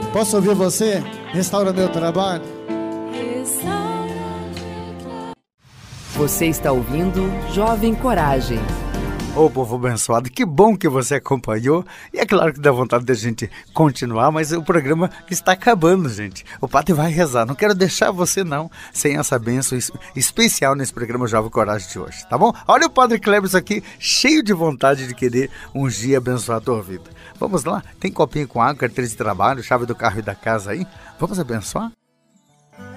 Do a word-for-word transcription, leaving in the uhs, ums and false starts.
Posso ouvir você? Restaura meu trabalho. Você está ouvindo Jovem Coragem. Ô povo abençoado, que bom que você acompanhou. E é claro que dá vontade da gente continuar, mas o programa está acabando, gente. O padre vai rezar, não quero deixar você não sem essa bênção especial nesse programa Jovem Coragem de hoje, tá bom? Olha o padre Cleber aqui, cheio de vontade de querer um dia abençoar a tua vida. Vamos lá? Tem copinho com água, carteira de trabalho, chave do carro e da casa aí? Vamos abençoar?